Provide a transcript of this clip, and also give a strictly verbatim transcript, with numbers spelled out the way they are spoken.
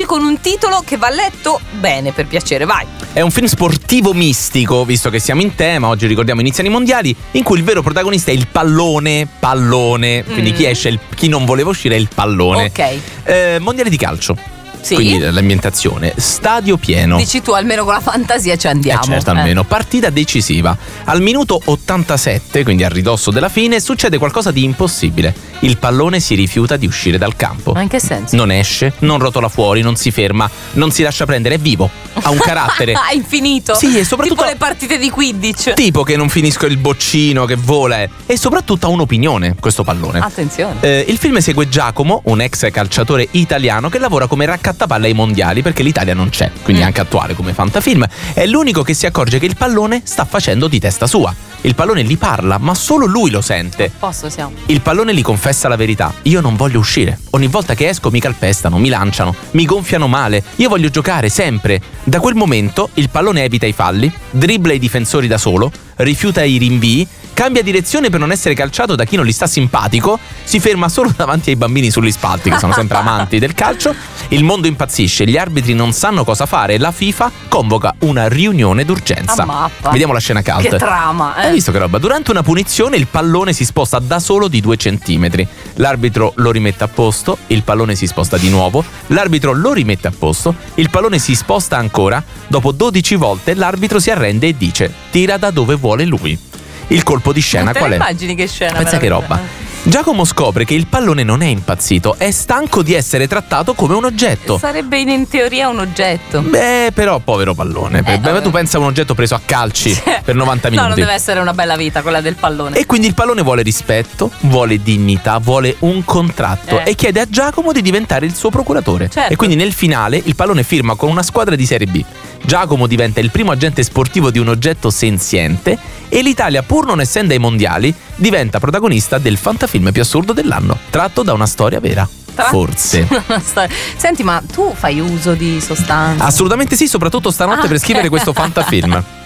con un titolo che va letto bene, per piacere, vai. È un film sportivo mistico, visto che siamo in tema, oggi ricordiamo iniziano i mondiali, in cui il vero protagonista è il pallone, pallone, quindi Mm. chi esce, il- chi non voleva uscire è il pallone. Ok. Eh, mondiali di calcio, Sì. quindi l'ambientazione, stadio pieno. Dici tu, almeno con la fantasia ci andiamo. Eh certo, almeno. Partita decisiva. Al minuto ottantasette, quindi a ridosso della fine, succede qualcosa di impossibile. Il pallone si rifiuta di uscire dal campo. Ma in che senso? Non esce, non rotola fuori, non si ferma, non si lascia prendere, è vivo, ha un carattere. Ah, infinito. Sì, e soprattutto- tipo le partite di Quidditch. Tipo che non finisco il boccino che vola. eh. E soprattutto ha un'opinione, questo pallone. Attenzione. Eh, il film segue Giacomo, un ex calciatore italiano che lavora come raccattapalle ai mondiali perché l'Italia non c'è, quindi Mm. anche attuale come fantafilm. È l'unico che si accorge che il pallone sta facendo di testa sua. Il pallone gli parla, ma solo lui lo sente. Posto siamo. Il pallone gli confessa la verità: io non voglio uscire. Ogni volta che esco mi calpestano, mi lanciano, mi gonfiano male. Io voglio giocare sempre. Da quel momento il pallone evita i falli, dribbla i difensori da solo, rifiuta i rinvii, cambia direzione per non essere calciato da chi non gli sta simpatico, si ferma solo davanti ai bambini sugli spalti che sono sempre amanti del calcio. Il mondo impazzisce, gli arbitri non sanno cosa fare e la FIFA convoca una riunione d'urgenza. A mappa. Vediamo la scena cult. Che trama, eh. Hai visto che roba? Durante una punizione il pallone si sposta da solo di due centimetri. L'arbitro lo rimette a posto, il pallone si sposta di nuovo, l'arbitro lo rimette a posto, il pallone si sposta ancora. Dopo dodici volte l'arbitro si arrende e dice: tira da dove vuole lui. Il colpo di scena Te qual la è? immagini che scena? Pensa che veramente? roba. Giacomo scopre che il pallone non è impazzito, è stanco di essere trattato come un oggetto. Sarebbe in, in teoria un oggetto. Beh, però, povero pallone. Beh, vabbè. tu pensa a un oggetto preso a calci per novanta minuti. No, non deve essere una bella vita quella del pallone. E quindi il pallone vuole rispetto, vuole dignità, vuole un contratto Eh. e chiede a Giacomo di diventare il suo procuratore. Certo. E quindi nel finale il pallone firma con una squadra di Serie B. Giacomo diventa il primo agente sportivo di un oggetto senziente e l'Italia, pur non essendo ai mondiali, diventa protagonista del fantafilm più assurdo dell'anno, tratto da una storia vera. Tra- Forse. Una storia. Senti, ma tu fai uso di sostanze? Assolutamente sì, soprattutto stanotte Ah, per ok. scrivere questo fantafilm.